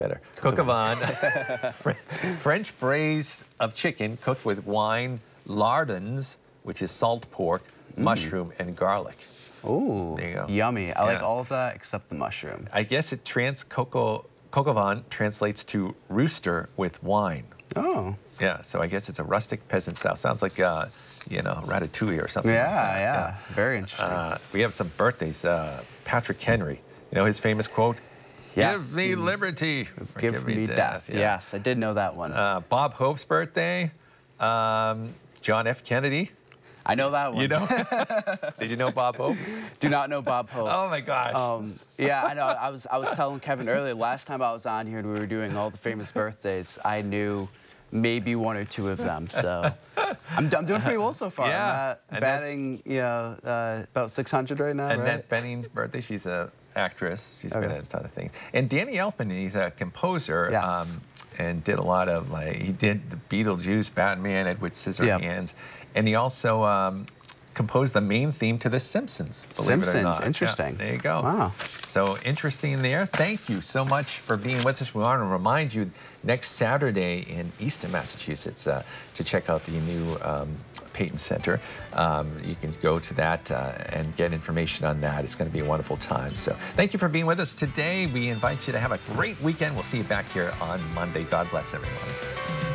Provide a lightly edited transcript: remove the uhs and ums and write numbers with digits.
Better. Coq au vin, French braise of chicken cooked with wine, lardons, which is salt pork, mushroom, and garlic. Ooh, there you go. Yummy. I like all of that except the mushroom. I guess coq au vin translates to rooster with wine. Oh. Yeah, so I guess it's a rustic peasant style. Sounds like, you know, ratatouille or something like that. Yeah. Very interesting. We have some birthdays. Patrick Henry, you know his famous quote? Yes. Give me liberty. Give me death. Yeah. Yes, I did know that one. Bob Hope's birthday. John F. Kennedy. I know that one. You know? Did you know Bob Hope? Do not know Bob Hope. Oh my gosh. Yeah, I know. I was telling Kevin earlier, last time I was on here and we were doing all the famous birthdays, I knew maybe one or two of them. So I'm doing pretty well so far. Yeah. I'm batting, about 600 right now. Annette Bening's birthday. She's an actress. She's been in a ton of things. And Danny Elfman, he's a composer. Yes. And did a lot of, he did the Beetlejuice, Batman, Edward Scissorhands. And he also composed the main theme to The Simpsons, believe it or not. Interesting. Yeah, there you go. Wow. So interesting there. Thank you so much for being with us. We want to remind you next Saturday in Easton, Massachusetts, to check out the new Peyton Center. You can go to that and get information on that. It's going to be a wonderful time. So thank you for being with us today. We invite you to have a great weekend. We'll see you back here on Monday. God bless everyone.